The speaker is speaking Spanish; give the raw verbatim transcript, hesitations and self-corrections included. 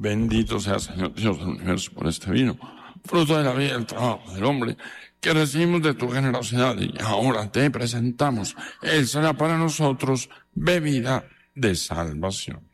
Bendito sea, Señor Dios del universo, por este vino, fruto de la vida y el trabajo del hombre, que recibimos de tu generosidad, y ahora te presentamos. Él será para nosotros bebida de salvación.